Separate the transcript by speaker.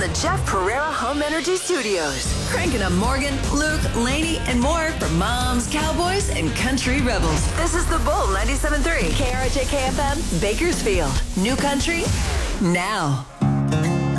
Speaker 1: Jeff Pereira Home Energy Studios.
Speaker 2: Cranking up Morgan, Luke, Laney, and more for moms, cowboys, and country rebels.
Speaker 1: This is The Bull 97.3. KRJ KFM, Bakersfield. New country, now.